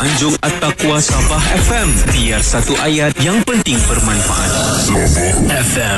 Anjung At-Taqwa Sabah FM. Biar satu ayat yang penting bermanfaat. FM.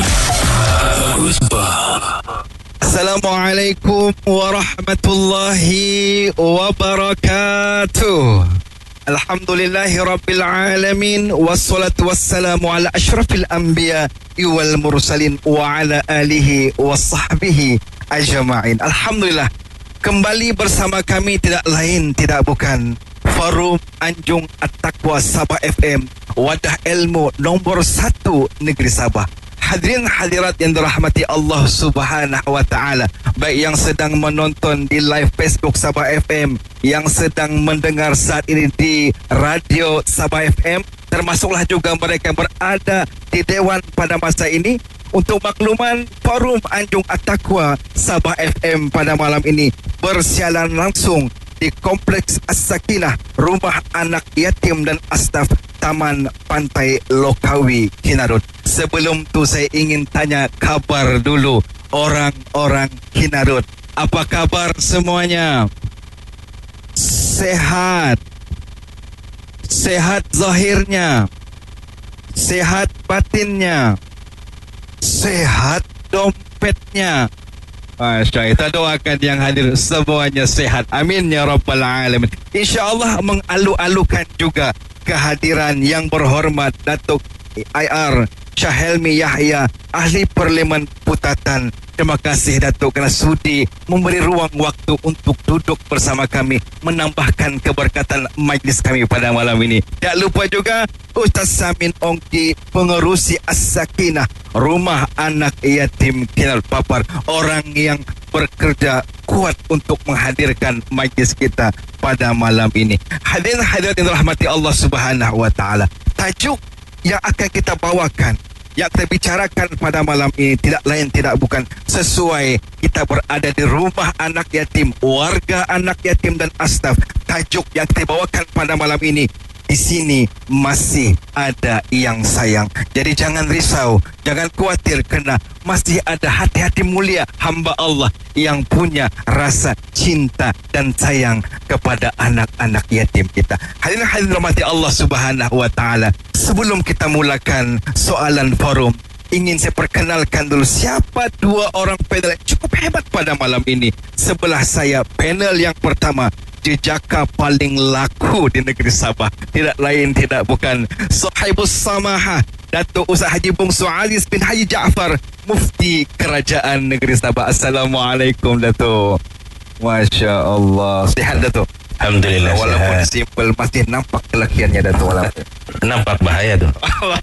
Assalamualaikum warahmatullahi wabarakatuh. Alhamdulillahi rabbil alamin. Wassalatu wassalamu ala ashrafil anbiya wal mursalin wa ala alihi wa sahbihi ajma'in. Alhamdulillah, kembali bersama kami tidak lain tidak bukan Forum Anjung At-Taqwa Sabah FM, wadah ilmu nombor 1 negeri Sabah. Hadirin hadirat yang dirahmati Allah Subhanahu wa taala, baik yang sedang menonton di live Facebook Sabah FM, yang sedang mendengar saat ini di radio Sabah FM, termasuklah juga mereka yang berada di dewan pada masa ini. Untuk makluman, Forum Anjung At-Taqwa Sabah FM pada malam ini bersiaran langsung di Kompleks As-Sakinah, Rumah Anak Yatim dan Asnaf, Taman Pantai Lokawi, Kinarut. Sebelum tu saya ingin tanya kabar dulu orang-orang Kinarut. Apa kabar semuanya? Sehat? Sehat zahirnya? Sehat batinnya? Sehat dompetnya? Masya, kita doakan yang hadir semuanya sehat. Amin ya rabbal alamin. InsyaAllah mengalu-alukan juga kehadiran yang berhormat Datuk IR Syahelmi Yahya, Ahli Parlimen Putatan. Terima kasih Datuk kerana sudi memberi ruang waktu untuk duduk bersama kami, menambahkan keberkatan majlis kami pada malam ini. Tak lupa juga Ustaz Samin Ongki, pengerusi As-Sakinah, Rumah Anak Yatim Kinarut Papar, orang yang bekerja kuat untuk menghadirkan majlis kita pada malam ini. Hadirin hadirat yang dirahmati Allah Subhanahu wa taala, tajuk yang akan kita bawakan, yang kita bicarakan pada malam ini tidak lain tidak bukan sesuai kita berada di rumah anak yatim, warga anak yatim dan asnaf. Tajuk yang kita bawakan pada malam ini, di sini masih ada yang sayang. Jadi jangan risau, jangan khawatir, kerana masih ada hati-hati mulia hamba Allah yang punya rasa cinta dan sayang kepada anak-anak yatim kita. Hadirin rahmati Allah Subhanahu wa taala, sebelum kita mulakan soalan forum, ingin saya perkenalkan dulu siapa dua orang panel yang cukup hebat pada malam ini. Sebelah saya panel yang pertama, jejaka paling laku di negeri Sabah, tidak lain tidak bukan Sahibus Samahah, Datuk Ustaz Haji Bungsu Aziz bin Haji Jaafar, Mufti Kerajaan Negeri Sabah. Assalamualaikum Datuk. Masya Allah. Sihat Datuk? Alhamdulillah. Walaupun simple, masih nampak kelakiannya Datuk. Nampak bahaya tu.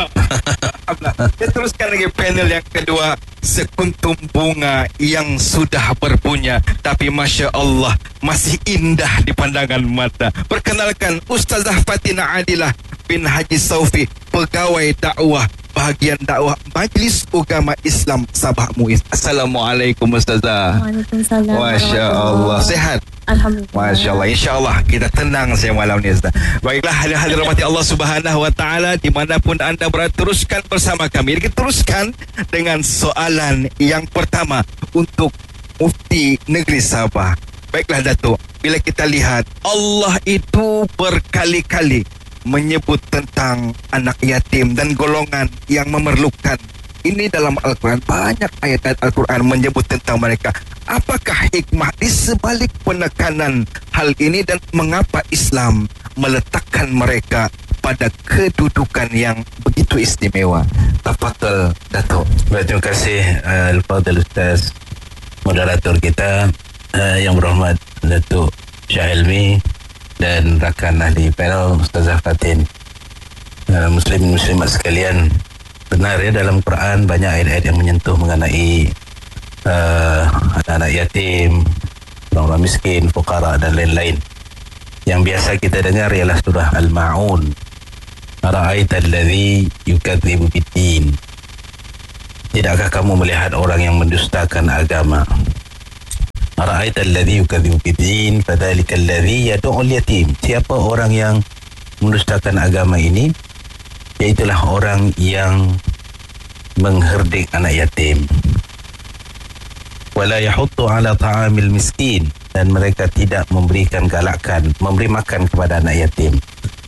Kita teruskan lagi panel yang kedua, sekuntum bunga yang sudah berbunga tapi Masya Allah masih indah di pandangan mata. Perkenalkan Ustazah Fatina Adilah bin Haji Saufi, pegawai dakwah bahagian dakwah Majlis Ugama Islam Sabah MUIS. Assalamualaikum Ustazah. Waalaikumsalam. Masya Allah. Sehat? Alhamdulillah. Masya Allah. InsyaAllah kita tenang saya malam ni Ustaz. Baiklah, hadirin rahmati Allah Subhanahu wa taala, dimanapun anda berada, teruskan bersama kami. Kita teruskan dengan soalan yang pertama untuk Mufti Negeri Sabah. Baiklah Datuk, bila kita lihat Allah itu berkali-kali menyebut tentang anak yatim dan golongan yang memerlukan. Ini dalam Al-Quran, banyak ayat-ayat Al-Quran menyebut tentang mereka. Apakah hikmah di sebalik penekanan hal ini dan mengapa Islam meletakkan mereka pada kedudukan yang begitu istimewa? Tafadhal Datuk. Terima kasih Al-Fadhil Ustaz moderator kita, yang berhormat Datuk Syahelmi dan rakan ahli panel Ustazah Fatin. Muslimin-muslimat sekalian, benar ya, dalam Quran banyak ayat-ayat yang menyentuh mengenai anak-anak yatim, orang-orang miskin, fuqara dan lain-lain. Yang biasa kita dengar ialah surah Al-Ma'un. Ara'aita alladhi yukadzibu bid-din. Tidakkah kamu melihat orang yang mendustakan agama? Ara'aita alladhi yukadzibu bid-din fadzalika alladhi yad'ul yatim. Siapa orang yang mendustakan agama ini? Iaitulah orang yang mengherdik anak yatim. Wala yahuttu ala ta'amil miskin, dan mereka tidak memberikan galakan, memberi makan kepada anak yatim.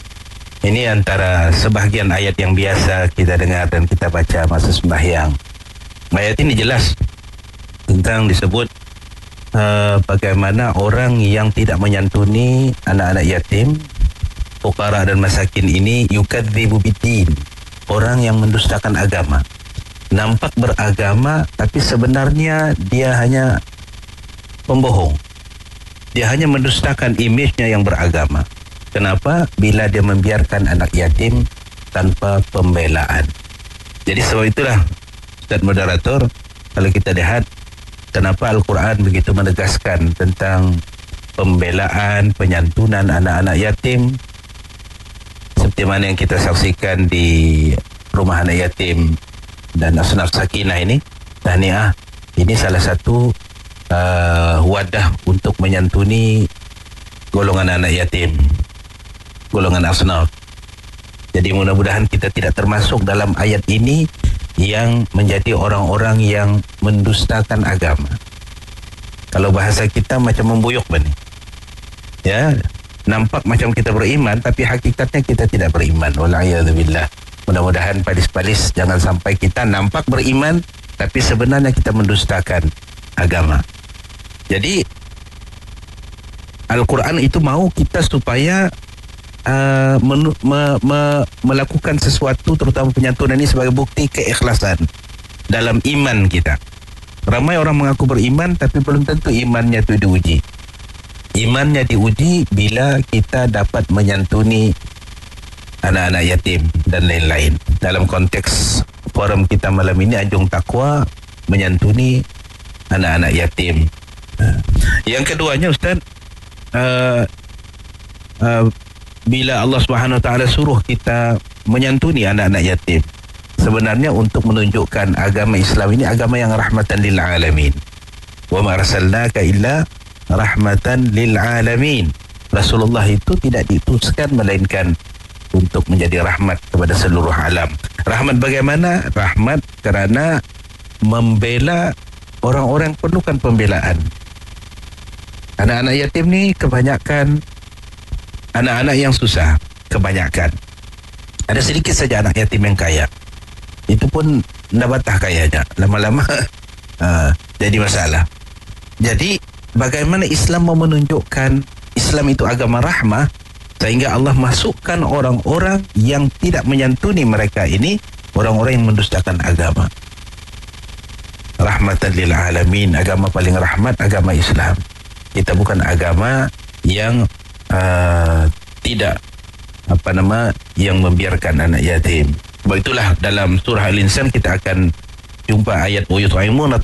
Ini antara sebahagian ayat yang biasa kita dengar dan kita baca masa sembahyang. Ayat ini jelas tentang disebut bagaimana orang yang tidak menyantuni anak-anak yatim, fuqara dan masakin ini yukadzibu biddin, orang yang mendustakan agama. Nampak beragama tapi sebenarnya dia hanya pembohong. Dia hanya mendustakan imejnya yang beragama. Kenapa? Bila dia membiarkan anak yatim tanpa pembelaan. Jadi sebab itulah Ustaz Moderator, kalau kita lihat kenapa Al-Quran begitu menegaskan tentang pembelaan, penyantunan anak-anak yatim, seperti mana yang kita saksikan di rumah anak yatim dan Asnaf Sakinah ini, tahniah, ini salah satu wadah untuk menyantuni golongan anak yatim, golongan Asnaf. Jadi mudah-mudahan kita tidak termasuk dalam ayat ini yang menjadi orang-orang yang mendustakan agama. Kalau bahasa kita macam membuyuk bani. Ya, nampak macam kita beriman tapi hakikatnya kita tidak beriman. Wala'iyadzubillah. Mudah-mudahan palis-palis jangan sampai kita nampak beriman tapi sebenarnya kita mendustakan agama. Jadi Al-Quran itu mau kita supaya melakukan sesuatu, terutama penyantunan ini sebagai bukti keikhlasan dalam iman kita. Ramai orang mengaku beriman tapi belum tentu imannya itu diuji. Imannya diuji bila kita dapat menyantuni anak-anak yatim dan lain-lain. Dalam konteks forum kita malam ini, Anjung Takwa menyantuni anak-anak yatim. Yang keduanya Ustaz, bila Allah Subhanahu Wa Taala suruh kita menyantuni anak-anak yatim, sebenarnya untuk menunjukkan agama Islam ini agama yang rahmatan lil alamin. Wa ma arsalnaka illa rahmatan lil alamin. Rasulullah itu tidak diutuskan melainkan untuk menjadi rahmat kepada seluruh alam. Rahmat bagaimana? Rahmat kerana membela orang-orang yang perlukan pembelaan. Anak-anak yatim ni kebanyakan anak-anak yang susah, kebanyakan. Ada sedikit saja anak yatim yang kaya. Itu pun nabatah kayanya. Lama-lama jadi masalah. Jadi bagaimana Islam mau menunjukkan Islam itu agama rahmah, sehingga Allah masukkan orang-orang yang tidak menyantuni mereka ini, orang-orang yang mendustakan agama. Rahmatan lil alamin, agama paling rahmat, agama Islam. Kita bukan agama yang tidak yang membiarkan anak yatim. Sebab itulah dalam surah Al-Insan kita akan jumpa ayat wa yut'imuna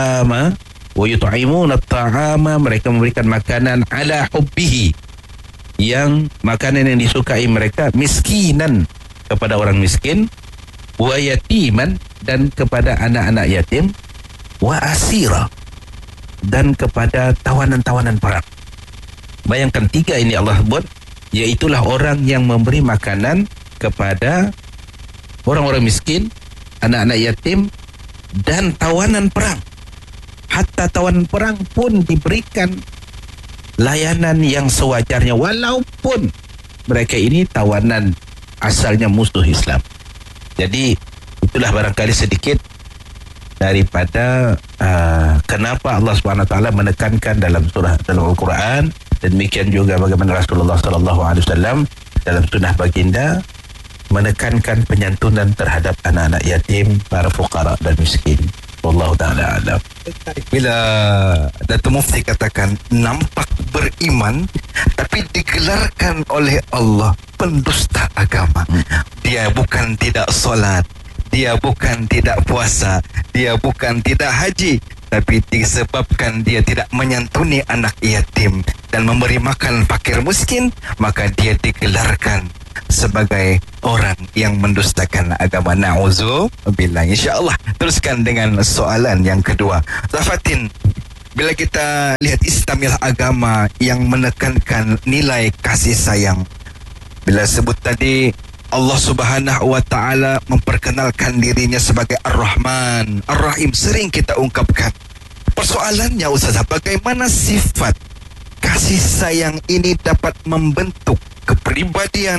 at-ta'ama, mereka memberikan makanan ala hubbihi, yang makanan yang disukai mereka, miskinan kepada orang miskin, wa yatiman dan kepada anak-anak yatim, wa asira dan kepada tawanan-tawanan perang. Bayangkan tiga ini Allah buat, iaitulah orang yang memberi makanan kepada orang-orang miskin, anak-anak yatim dan tawanan perang. Hatta tawanan perang pun diberikan layanan yang sewajarnya, walaupun mereka ini tawanan asalnya musuh Islam. Jadi itulah barangkali sedikit daripada kenapa Allah SWT menekankan dalam Al-Quran, dan demikian juga bagaimana Rasulullah SAW dalam sunnah baginda menekankan penyantunan terhadap anak-anak yatim, para fuqara dan miskin. Wallahu ta'ala alam. Bila Datuk Mufti katakan nampak beriman tapi digelarkan oleh Allah pendusta agama, dia bukan tidak solat, dia bukan tidak puasa, dia bukan tidak haji, tapi disebabkan dia tidak menyantuni anak yatim dan memberi makan fakir miskin, maka dia digelarkan sebagai orang yang mendustakan agama. Na'udzubillah. InsyaAllah teruskan dengan soalan yang kedua. Zafatin, bila kita lihat istamilah agama yang menekankan nilai kasih sayang, bila sebut tadi Allah Subhanahu Wa Taala memperkenalkan dirinya sebagai Ar-Rahman, Ar-Rahim, sering kita ungkapkan. Persoalannya Ustazah, bagaimana sifat kasih sayang ini dapat membentuk kepribadian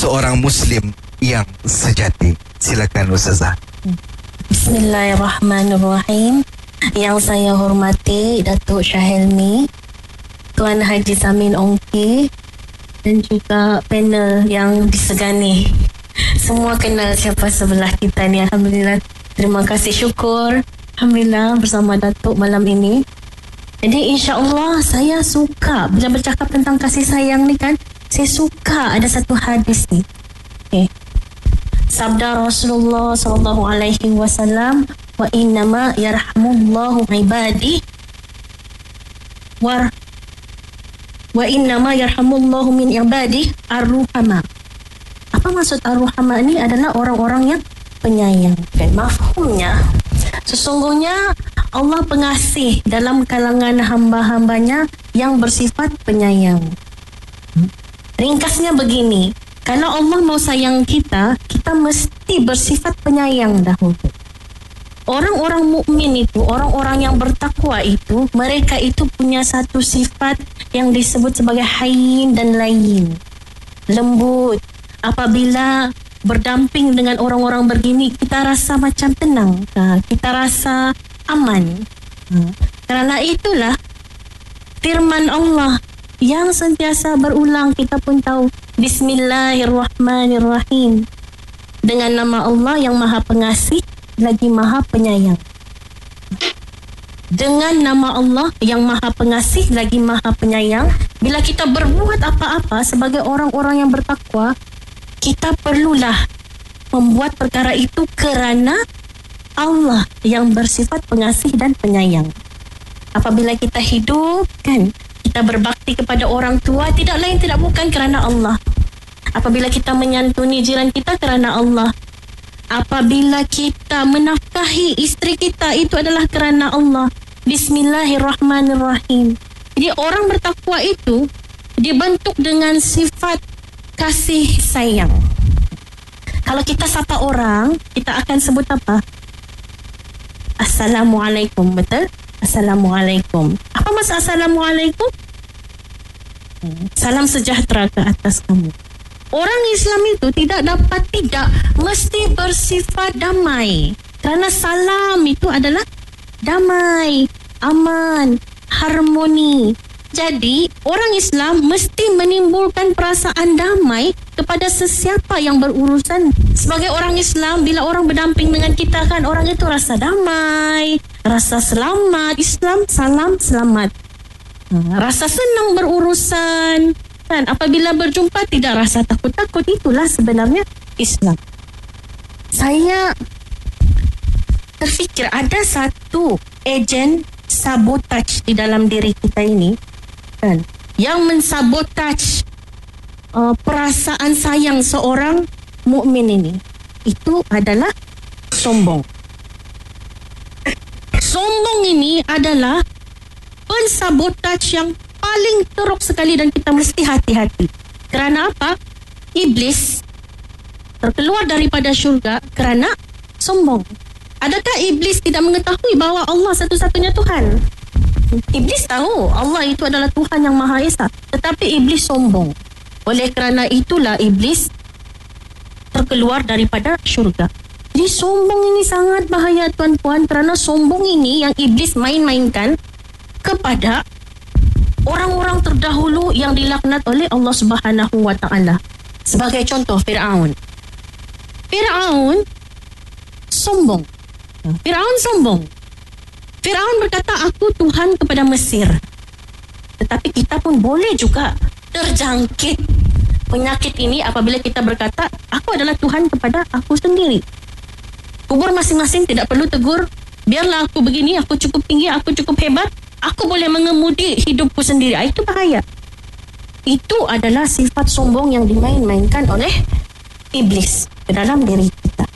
seorang Muslim yang sejati? Silakan Ustazah. Bismillahirrahmanirrahim. Yang saya hormati Datuk Syahelmi, Tuan Haji Samin Ongki, dan juga panel yang disegani. Semua kenal siapa sebelah kita ni. Alhamdulillah. Terima kasih, syukur. Alhamdulillah bersama Datuk malam ini. Jadi insya-Allah saya suka bila bercakap tentang kasih sayang ni kan, saya suka ada satu hadis ni. Okay. Sabda Rasulullah sallallahu alaihi wasallam, wa innama yarhamullahu ibadi wa innama yarhamullahu min ibadi ar-ruhama. Apa maksud ar-ruhama ni? Adalah orang-orang yang penyayang. Dan mafhumnya, sesungguhnya Allah pengasih dalam kalangan hamba-hambanya yang bersifat penyayang. Ringkasnya begini, kalau Allah mau sayang kita, kita mesti bersifat penyayang dahulu. Orang-orang mukmin itu, orang-orang yang bertakwa itu, mereka itu punya satu sifat yang disebut sebagai hayyin dan layyin. Lembut. Apabila berdamping dengan orang-orang begini, kita rasa macam tenang. Kita rasa aman. Kerana itulah firman Allah yang sentiasa berulang, kita pun tahu, Bismillahirrahmanirrahim. Dengan nama Allah yang Maha Pengasih lagi Maha Penyayang. Dengan nama Allah yang Maha Pengasih lagi Maha Penyayang, bila kita berbuat apa-apa sebagai orang-orang yang bertakwa, kita perlulah membuat perkara itu kerana Allah yang bersifat pengasih dan penyayang. Apabila kita hidup, kan, kita berbakti kepada orang tua, tidak lain tidak bukan kerana Allah. Apabila kita menyantuni jiran kita, kerana Allah. Apabila kita menafkahi isteri kita, itu adalah kerana Allah. Bismillahirrahmanirrahim. Jadi orang bertakwa itu dibentuk dengan sifat kasih sayang. Kalau kita sapa orang, kita akan sebut apa? Assalamualaikum, betul? Assalamualaikum. Apa maksud Assalamualaikum? Salam sejahtera ke atas kamu. Orang Islam itu tidak mesti bersifat damai. Kerana salam itu adalah damai, aman, harmoni. Jadi, orang Islam mesti menimbulkan perasaan damai kepada sesiapa yang berurusan. Sebagai orang Islam, bila orang berdamping dengan kita, kan, orang itu rasa damai, rasa selamat. Islam, salam, selamat. Rasa senang berurusan. Kan, apabila berjumpa tidak rasa takut-takut. Itulah sebenarnya Islam. Saya terfikir ada satu ejen sabotaj di dalam diri kita ini, kan, yang mensabotaj perasaan sayang seorang mukmin ini. Itu adalah sombong. Sombong ini adalah pensabotaj yang paling teruk sekali dan kita mesti hati-hati. Kerana apa? Iblis terkeluar daripada syurga kerana sombong. Adakah iblis tidak mengetahui bahawa Allah satu-satunya Tuhan? Iblis tahu Allah itu adalah Tuhan yang Maha Esa, tetapi iblis sombong. Oleh kerana itulah iblis terkeluar daripada syurga. Jadi sombong ini sangat bahaya, tuan-puan, kerana sombong ini yang iblis main-mainkan kepada orang-orang terdahulu yang dilaknat oleh Allah Subhanahu wa Ta'ala. Sebagai contoh, Fir'aun. Fir'aun sombong. Fir'aun berkata, aku Tuhan kepada Mesir. Tetapi kita pun boleh juga terjangkit penyakit ini apabila kita berkata, aku adalah Tuhan kepada aku sendiri. Kubur masing-masing, tidak perlu tegur. Biarlah aku begini, aku cukup tinggi, aku cukup hebat, aku boleh mengemudi hidupku sendiri. Itu bahaya. Itu adalah sifat sombong yang dimain-mainkan oleh iblis ke dalam diri kita.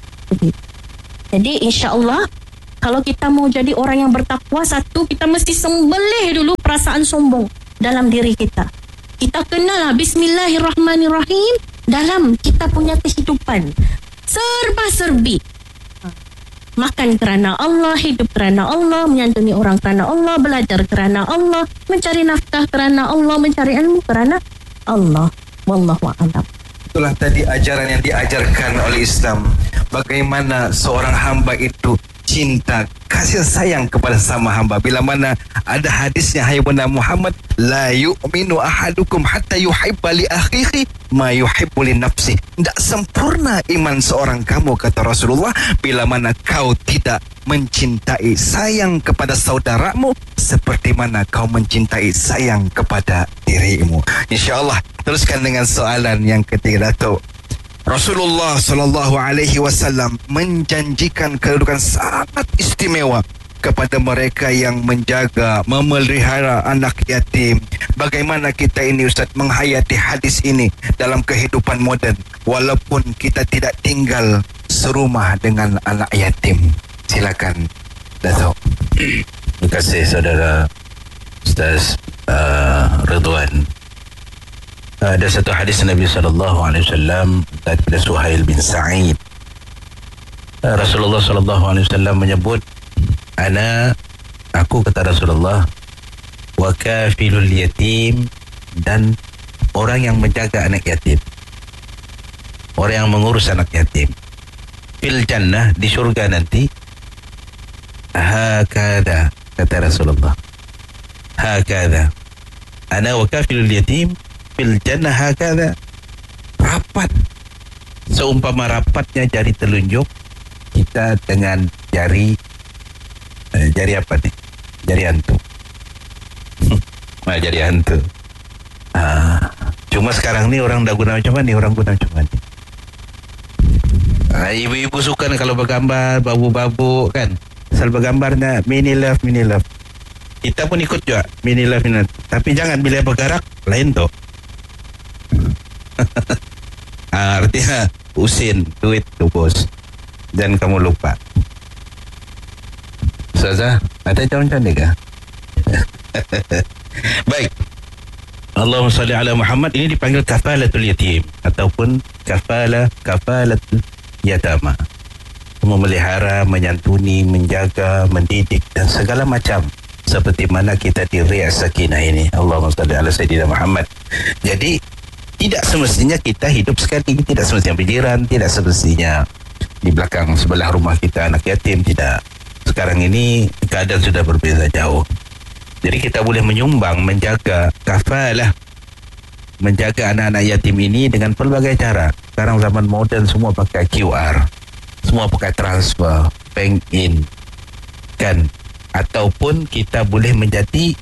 Jadi insya-Allah, kalau kita mau jadi orang yang bertakwa, satu, kita mesti sembelih dulu perasaan sombong dalam diri kita. Kita kenal Bismillahirrahmanirrahim dalam kita punya kehidupan. Serba-serbi. Makan kerana Allah, hidup kerana Allah, menyantuni orang kerana Allah, belajar kerana Allah, mencari nafkah kerana Allah, mencari ilmu kerana Allah. Wallahu a'lam. itulah tadi ajaran yang diajarkan oleh Islam. Bagaimana seorang hamba itu cinta, kasih sayang kepada sama hamba. Bila mana ada hadisnya, hai bunda Muhammad, la yu'minu ahadukum hatta yuhibba li akhihi ma yuhibbu li nafsi. Tidak sempurna iman seorang kamu, kata Rasulullah, bila mana kau tidak mencintai, sayang kepada saudaramu seperti mana kau mencintai, sayang kepada dirimu. InsyaAllah teruskan dengan soalan yang ketiga, Datuk. Rasulullah sallallahu alaihi wasallam menjanjikan kedudukan sangat istimewa kepada mereka yang menjaga, memelihara anak yatim. Bagaimana kita ini, Ustaz, menghayati hadis ini dalam kehidupan moden walaupun kita tidak tinggal serumah dengan anak yatim? Silakan, Datuk. Terima kasih saudara Ustaz Ridwan. Ada satu hadis Nabi SAW daripada Suhail bin Sa'id. Rasulullah SAW menyebut, aku kata Rasulullah, wa kafilul yatim, dan orang yang menjaga anak yatim, orang yang mengurus anak yatim, fil jannah, di syurga nanti, hakada, kata Rasulullah, hakada ana wa kafilul yatim fil jannah hakada, rapat, seumpama rapatnya jari telunjuk kita dengan jari apa nih, jari hantu. Jari hantu. Cuma sekarang ni orang dah guna macam mana? Orang guna macam mana? Ibu-ibu suka kalau bergambar babu-babu kan, asal bergambarnya mini love. Kita pun ikut juga mini love. Tapi jangan bila bergerak lain tu. Artinya usin duit tu bos, dan kamu lupa. Ustazah, ada macam ni kah? Baik. Allahumma salli ala Muhammad. Ini dipanggil kafalatul yatim ataupun kafalatul yatama. Memelihara, menyantuni, menjaga, mendidik dan segala macam, seperti mana kita di Riyadh Sakinah ini. Allahumma salli ala Sayyidina Muhammad. Jadi tidak semestinya kita hidup sekali, tidak semestinya berjiran, tidak semestinya di belakang sebelah rumah kita anak yatim, tidak. Sekarang ini keadaan sudah berbeza jauh. Jadi kita boleh menyumbang, menjaga, kafalah, menjaga anak-anak yatim ini dengan pelbagai cara. Sekarang zaman moden semua pakai QR, semua pakai transfer, bank in, kan? Ataupun kita boleh menjadi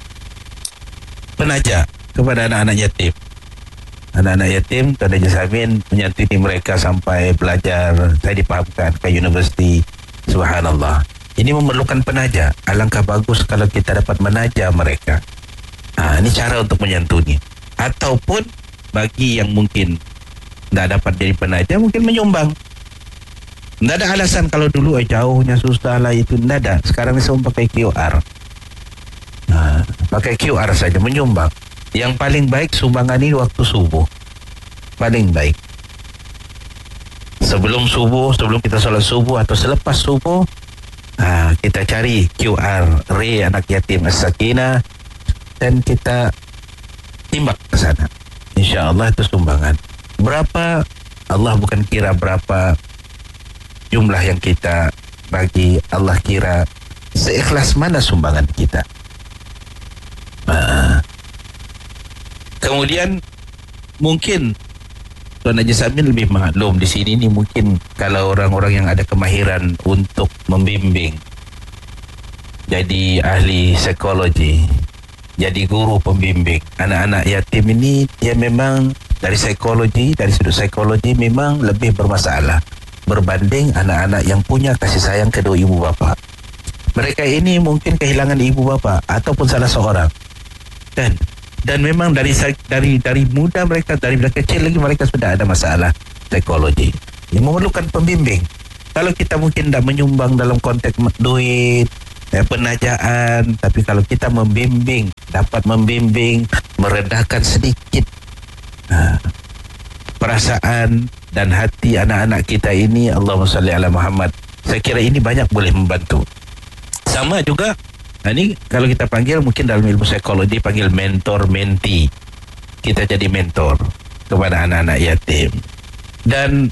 penaja kepada anak-anak yatim. Anak-anak yatim, Tuan Haji Samin menyantuni mereka sampai belajar, saya dipahamkan ke universiti. Subhanallah. Ini memerlukan penaja. Alangkah bagus kalau kita dapat menaja mereka. Ini cara untuk menyantuni. Ataupun bagi yang mungkin tidak dapat jadi penaja, mungkin menyumbang. Tidak ada alasan kalau dulu jauhnya susah lah itu. Tidak ada. Sekarang ini semua pakai QR. Pakai QR saja menyumbang. Yang paling baik sumbangan ini waktu subuh. Paling baik. Sebelum subuh, sebelum kita solat subuh atau selepas subuh, kita cari QR Re Anak Yatim As-Sakinah dan kita timbak ke sana. InsyaAllah itu sumbangan. Berapa? Allah bukan kira berapa jumlah yang kita bagi. Allah kira seikhlas mana sumbangan kita. Kemudian mungkin Tuan Haji Samin lebih maklum di sini ni, mungkin kalau orang-orang yang ada kemahiran untuk membimbing, jadi ahli psikologi, jadi guru pembimbing anak-anak yatim ini, dia memang dari psikologi, dari sudut psikologi memang lebih bermasalah berbanding anak-anak yang punya kasih sayang kedua ibu bapa. Mereka ini mungkin kehilangan ibu bapa ataupun salah seorang, dan memang dari muda mereka, dari kecil lagi mereka sudah ada masalah psikologi yang memerlukan pembimbing. Kalau kita mungkin tidak menyumbang dalam konteks duit, penajaan, tapi kalau kita membimbing, dapat membimbing, meredahkan sedikit perasaan dan hati anak-anak kita ini, Allahumma salli ala Muhammad, saya kira ini banyak boleh membantu. Sama juga ini kalau kita panggil, mungkin dalam ilmu psikologi panggil mentor mentee. Kita jadi mentor. kepada anak-anak yatim. Dan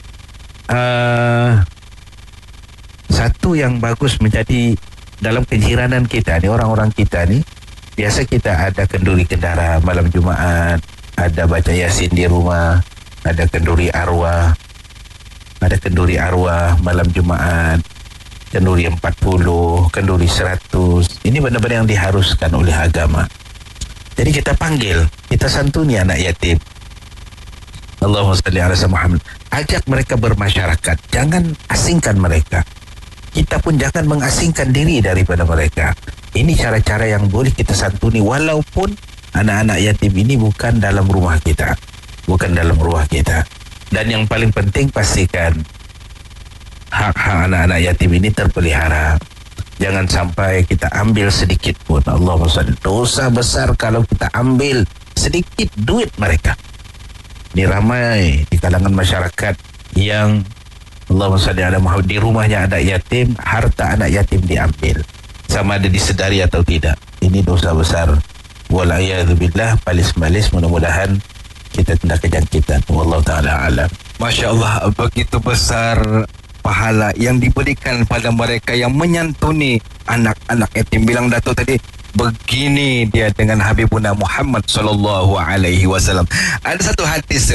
satu yang bagus menjadi dalam kejiranan kita ni, orang-orang kita ni, biasa kita ada kenduri kendara malam Jumaat, ada baca Yasin di rumah, ada kenduri arwah malam Jumaat, kenduri 40, kenduri 100. Ini benar-benar yang diharuskan oleh agama. Jadi kita panggil, kita santuni anak yatim. Allahumma salli ala Muhammad. Ajak mereka bermasyarakat, jangan asingkan mereka. Kita pun jangan mengasingkan diri daripada mereka. Ini cara-cara yang boleh kita santuni walaupun anak-anak yatim ini bukan dalam rumah kita. Dan yang paling penting, pastikan hak-hak anak-anak yatim ini terpelihara. Jangan sampai kita ambil sedikit pun. Allahumma salli. Dosa besar kalau kita ambil sedikit duit mereka. Ini ramai di kalangan masyarakat yang Allahumma salli ala Muhammad, di rumahnya ada yatim, harta anak yatim diambil, sama ada disedari atau tidak. Ini dosa besar. Wal'iyadzubillah, balis-balis, mudah-mudahan kita tidak kejangkitan. Wallahu ta'ala alam. Masya Allah, begitu besar pahala yang diberikan pada mereka yang menyantuni anak-anak yatim. Bilang Dato' tadi, begini dia dengan Habibuna Muhammad sallallahu alaihi wasallam. Ada satu hadis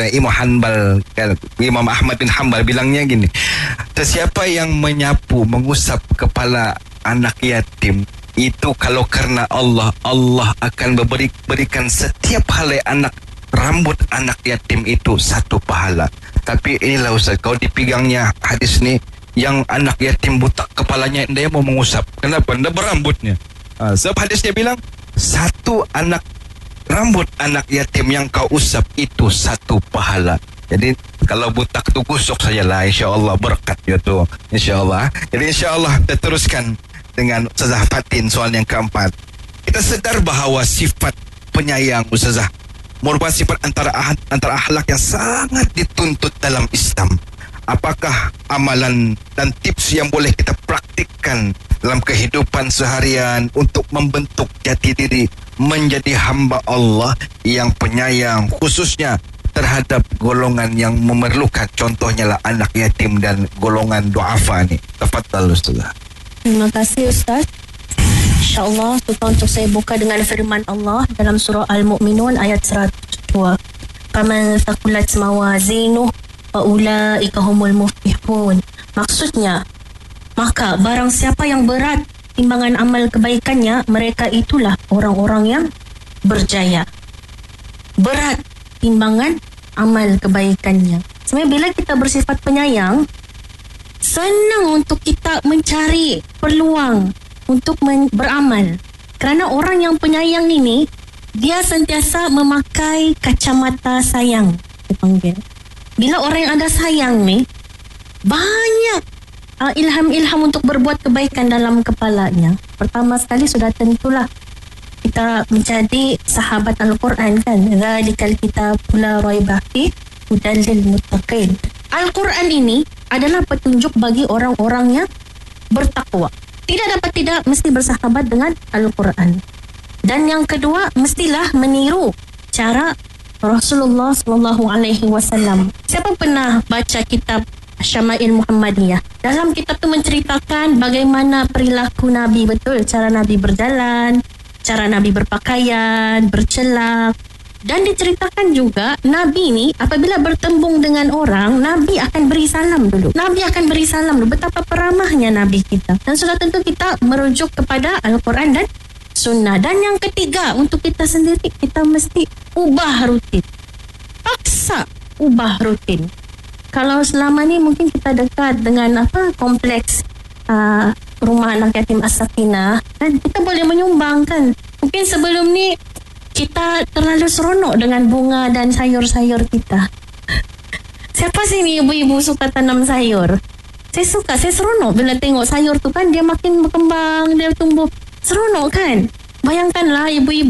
Imam Ahmad bin Hanbal bilangnya gini, sesiapa yang menyapu, mengusap kepala anak yatim, itu kalau karena Allah, Allah akan berikan setiap helai rambut anak yatim itu satu pahala. Tapi inilah Ustaz, kalau dipegangnya hadis ni, yang anak yatim butak kepalanya, dia mau mengusap. Kenapa? Dia berambutnya. Sebab hadisnya bilang, satu rambut anak yatim yang kau usap itu satu pahala. Jadi kalau butak tu gosok sajalah, insya-Allah berkat dia tu, insya-Allah. Jadi insya-Allah kita teruskan dengan Ustazah Fatin soal yang keempat. Kita sedar bahawa sifat penyayang Ustazah merupakan sifat antara akhlak yang sangat dituntut dalam Islam. Apakah amalan dan tips yang boleh kita praktikkan dalam kehidupan seharian untuk membentuk jati diri menjadi hamba Allah yang penyayang, khususnya terhadap golongan yang memerlukan, contohnya lah anak yatim dan golongan du'afa ni. Tafadhal Ustazah. Terima kasih Ustaz. InsyaAllah untuk saya buka dengan firman Allah dalam surah Al-Mu'minun ayat 102. Faman thaqulat mawazinuhu faulaika humul muflihun. Maksudnya, maka barang siapa yang berat timbangan amal kebaikannya, mereka itulah orang-orang yang berjaya. Berat timbangan amal kebaikannya. Sebenarnya bila kita bersifat penyayang, senang untuk kita mencari peluang untuk beramal. Kerana orang yang penyayang ini, dia sentiasa memakai kacamata sayang, dipanggil. Bila orang yang ada sayang ni, banyak ilham-ilham untuk berbuat kebaikan dalam kepalanya. Pertama sekali sudah tentulah kita menjadi sahabat Al-Quran, kan? Zalikal kitab la raiba fihi hudal lil muttaqin. Al-Quran ini adalah petunjuk bagi orang-orang yang bertakwa. Tidak dapat tidak mesti bersahabat dengan Al-Quran. Dan yang kedua, mestilah meniru cara Rasulullah SAW. Siapa pernah baca kitab Syama'il Muhammadiyah? Dalam kitab tu menceritakan bagaimana perilaku Nabi, betul, cara Nabi berjalan, cara Nabi berpakaian, bercelak. Dan diceritakan juga Nabi ni apabila bertembung dengan orang, Nabi akan beri salam dulu. Betapa peramahnya Nabi kita. Dan sudah tentu kita merujuk kepada Al-Quran dan Sunnah. Dan yang ketiga, untuk kita sendiri, kita mesti ubah rutin. Paksa ubah rutin. Kalau selama ni mungkin kita dekat dengan kompleks rumah anak yatim As-Sakinah, kan, kita boleh menyumbang, kan. Mungkin sebelum ni kita terlalu seronok dengan bunga dan sayur-sayur kita. Siapa sih ni ibu-ibu suka tanam sayur? Saya seronok bila tengok sayur tu, kan, dia makin berkembang, dia tumbuh. Seronok, kan? Bayangkanlah ibu-ibu